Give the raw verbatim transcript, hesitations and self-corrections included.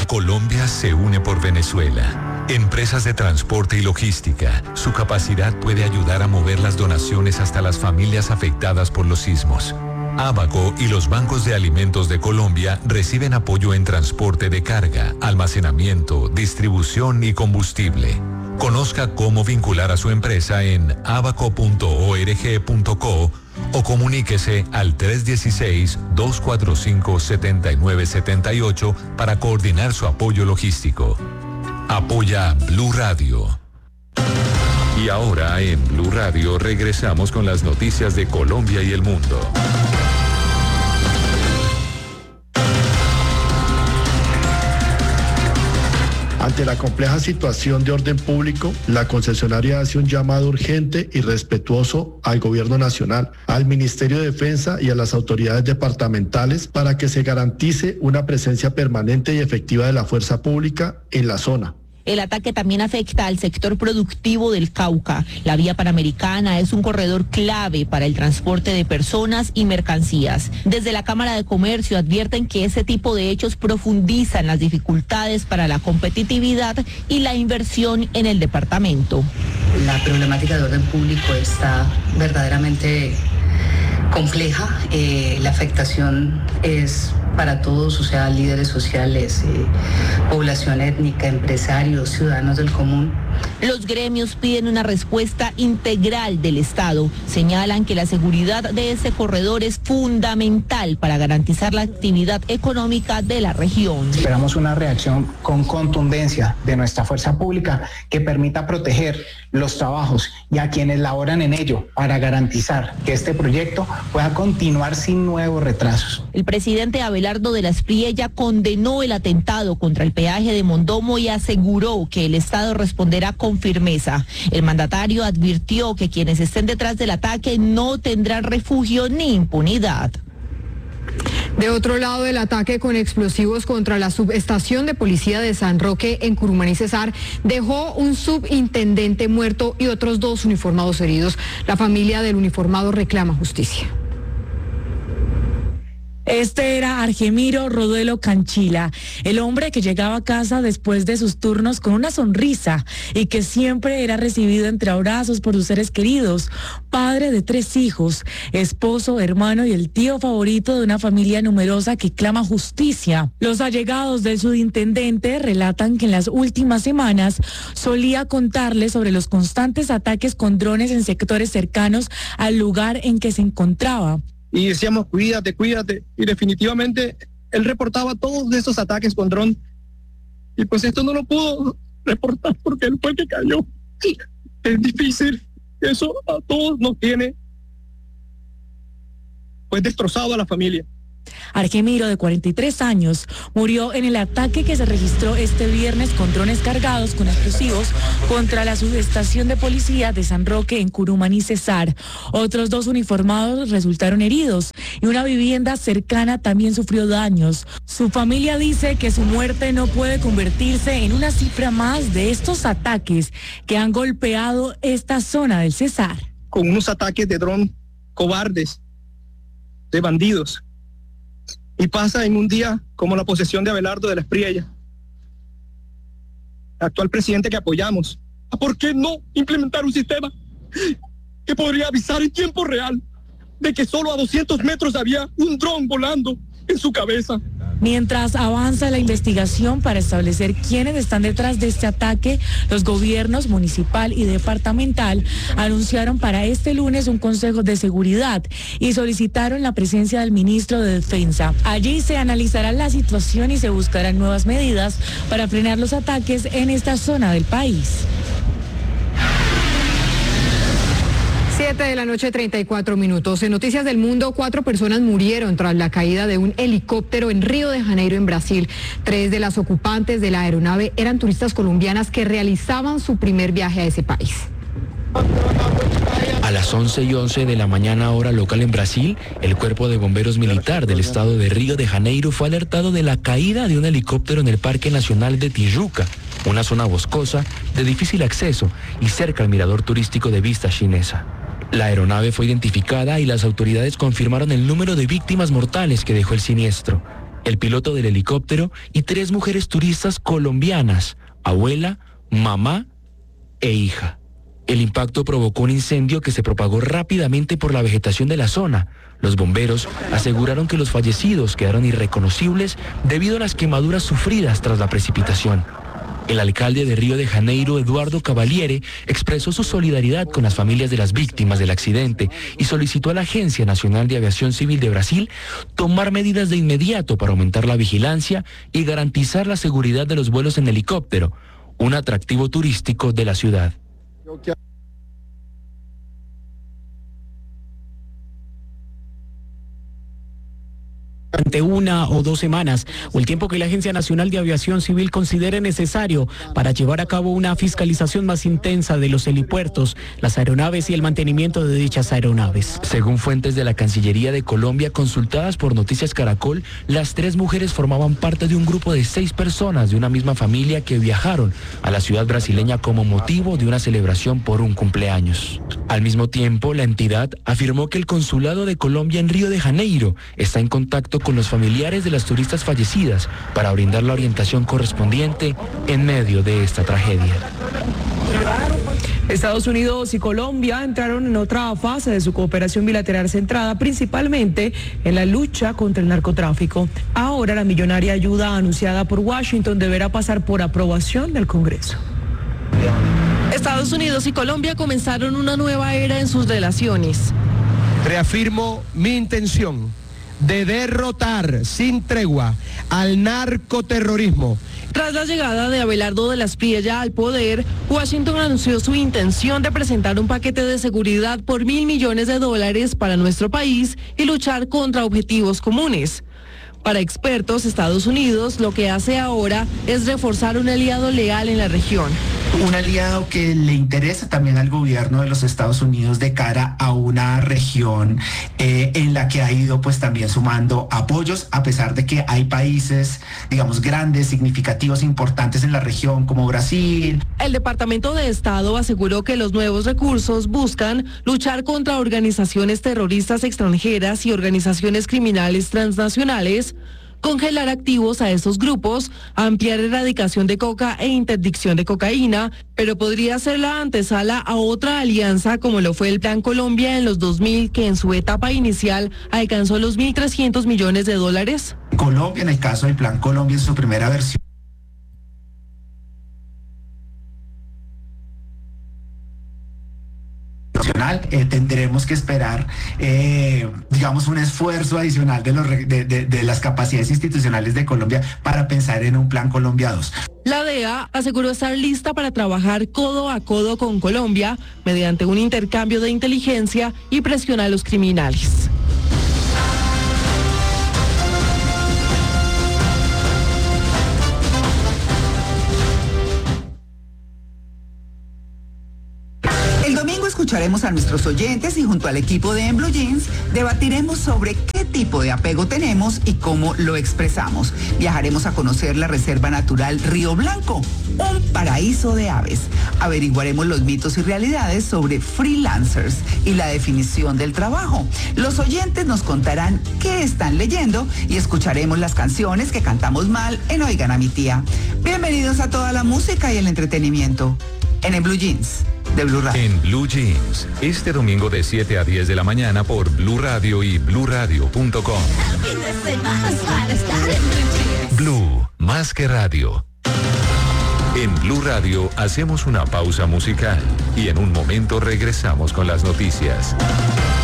Colombia se une por Venezuela. Empresas de transporte y logística. Su capacidad puede ayudar a mover las donaciones hasta las familias afectadas por los sismos. Abaco y los bancos de alimentos de Colombia reciben apoyo en transporte de carga, almacenamiento, distribución y combustible. Conozca cómo vincular a su empresa en abaco punto org punto co o comuníquese al tres uno seis, dos cuatro cinco, siete nueve siete ocho para coordinar su apoyo logístico. Apoya Blue Radio. Y ahora en Blue Radio regresamos con las noticias de Colombia y el mundo. Ante la compleja situación de orden público, la concesionaria hace un llamado urgente y respetuoso al Gobierno Nacional, al Ministerio de Defensa y a las autoridades departamentales para que se garantice una presencia permanente y efectiva de la fuerza pública en la zona. El ataque también afecta al sector productivo del Cauca. La vía panamericana es un corredor clave para el transporte de personas y mercancías. Desde la Cámara de Comercio advierten que ese tipo de hechos profundizan las dificultades para la competitividad y la inversión en el departamento. La problemática de orden público está verdaderamente compleja. Eh, la afectación es para todos, o sea, líderes sociales, eh, población étnica, empresarios, ciudadanos del común. Los gremios piden una respuesta integral del Estado. Señalan que la seguridad de ese corredor es fundamental para garantizar la actividad económica de la región. Esperamos una reacción con contundencia de nuestra fuerza pública que permita proteger los trabajos y a quienes laboran en ello para garantizar que este proyecto pueda continuar sin nuevos retrasos. El presidente Abelardo de la Espriella condenó el atentado contra el peaje de Mondomo y aseguró que el Estado responderá con firmeza. El mandatario advirtió que quienes estén detrás del ataque no tendrán refugio ni impunidad. De otro lado, el ataque con explosivos contra la subestación de policía de San Roque en Curumaní, Cesar, dejó un subintendente muerto y otros dos uniformados heridos. La familia del uniformado reclama justicia. Este era Argemiro Rodelo Canchila, el hombre que llegaba a casa después de sus turnos con una sonrisa y que siempre era recibido entre abrazos por sus seres queridos, padre de tres hijos, esposo, hermano y el tío favorito de una familia numerosa que clama justicia. Los allegados del subintendente relatan que en las últimas semanas solía contarles sobre los constantes ataques con drones en sectores cercanos al lugar en que se encontraba. Y decíamos, cuídate, cuídate. Y definitivamente él reportaba todos esos ataques con dron. Y pues esto no lo pudo reportar porque él fue el que cayó. Es difícil. Eso a todos nos tiene pues destrozado a la familia. Argemiro, de cuarenta y tres años, murió en el ataque que se registró este viernes con drones cargados con explosivos contra la subestación de policía de San Roque en Curumaní, Cesar. Otros dos uniformados resultaron heridos y una vivienda cercana también sufrió daños. Su familia dice que su muerte no puede convertirse en una cifra más de estos ataques que han golpeado esta zona del Cesar. Con unos ataques de dron cobardes, de bandidos. Y pasa en un día como la posesión de Abelardo de la Espriella, actual presidente que apoyamos. ¿Por qué no implementar un sistema que podría avisar en tiempo real de que solo a doscientos metros había un dron volando en su cabeza? Mientras avanza la investigación para establecer quiénes están detrás de este ataque, los gobiernos municipal y departamental anunciaron para este lunes un consejo de seguridad y solicitaron la presencia del ministro de Defensa. Allí se analizará la situación y se buscarán nuevas medidas para frenar los ataques en esta zona del país. Siete de la noche, treinta y cuatro minutos. En Noticias del Mundo, cuatro personas murieron tras la caída de un helicóptero en Río de Janeiro, en Brasil. Tres de las ocupantes de la aeronave eran turistas colombianas que realizaban su primer viaje a ese país. A las once y once de la mañana hora local en Brasil, el Cuerpo de Bomberos Militar del estado de Río de Janeiro fue alertado de la caída de un helicóptero en el Parque Nacional de Tijuca, una zona boscosa de difícil acceso y cerca al mirador turístico de Vista Chinesa. La aeronave fue identificada y las autoridades confirmaron el número de víctimas mortales que dejó el siniestro. el piloto del helicóptero y tres mujeres turistas colombianas, abuela, mamá e hija. El impacto provocó un incendio que se propagó rápidamente por la vegetación de la zona. Los bomberos aseguraron que los fallecidos quedaron irreconocibles debido a las quemaduras sufridas tras la precipitación. El alcalde de Río de Janeiro, Eduardo Cavaliere, expresó su solidaridad con las familias de las víctimas del accidente y solicitó a la Agencia Nacional de Aviación Civil de Brasil tomar medidas de inmediato para aumentar la vigilancia y garantizar la seguridad de los vuelos en helicóptero, un atractivo turístico de la ciudad. Durante una o dos semanas, o el tiempo que la Agencia Nacional de Aviación Civil considere necesario para llevar a cabo una fiscalización más intensa de los helipuertos, las aeronaves y el mantenimiento de dichas aeronaves. Según fuentes de la Cancillería de Colombia consultadas por Noticias Caracol, las tres mujeres formaban parte de un grupo de seis personas de una misma familia que viajaron a la ciudad brasileña como motivo de una celebración por un cumpleaños. Al mismo tiempo, la entidad afirmó que el Consulado de Colombia en Río de Janeiro está en contacto con los familiares de las turistas fallecidas para brindar la orientación correspondiente en medio de esta tragedia. Estados Unidos y Colombia entraron en otra fase de su cooperación bilateral centrada principalmente en la lucha contra el narcotráfico. Ahora la millonaria ayuda anunciada por Washington deberá pasar por aprobación del Congreso. Estados Unidos y Colombia comenzaron una nueva era en sus relaciones. Reafirmo mi intención de derrotar sin tregua al narcoterrorismo. Tras la llegada de Abelardo de la Espriella al poder, Washington anunció su intención de presentar un paquete de seguridad por mil millones de dólares para nuestro país y luchar contra objetivos comunes. Para expertos, Estados Unidos lo que hace ahora es reforzar un aliado leal en la región. Un aliado que le interesa también al gobierno de los Estados Unidos de cara a una región eh, en la que ha ido pues también sumando apoyos, a pesar de que hay países, digamos, grandes, significativos, importantes en la región como Brasil. El Departamento de Estado aseguró que los nuevos recursos buscan luchar contra organizaciones terroristas extranjeras y organizaciones criminales transnacionales, congelar activos a estos grupos, ampliar erradicación de coca e interdicción de cocaína, pero podría ser la antesala a otra alianza como lo fue el Plan Colombia en los dos mil, que en su etapa inicial alcanzó los mil trescientos millones de dólares. Colombia, en el caso del Plan Colombia, en su primera versión, Eh, tendremos que esperar, eh, digamos, un esfuerzo adicional de, los, de, de, de las capacidades institucionales de Colombia para pensar en un Plan Colombia dos. La D E A aseguró estar lista para trabajar codo a codo con Colombia mediante un intercambio de inteligencia y presión a los criminales. Escucharemos a nuestros oyentes y junto al equipo de En Blue Jeans debatiremos sobre qué tipo de apego tenemos y cómo lo expresamos. Viajaremos a conocer la Reserva Natural Río Blanco, un paraíso de aves. Averiguaremos los mitos y realidades sobre freelancers y la definición del trabajo. Los oyentes nos contarán qué están leyendo y escucharemos las canciones que cantamos mal en Oigan a mi tía. Bienvenidos a toda la música y el entretenimiento en En Blue Jeans de Blue Radio. En Blue Jeans, este domingo de siete a diez de la mañana por Blue Radio y blue radio punto com. Blue, más que radio. En Blue Radio hacemos una pausa musical y en un momento regresamos con las noticias.